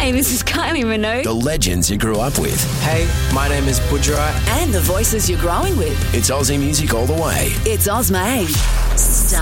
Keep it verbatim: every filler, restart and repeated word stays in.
Hey, this is Kylie Minogue. The legends you grew up with. Hey, my name is Budra. And the voices you're growing with. It's Aussie music all the way. It's Ozmade. Star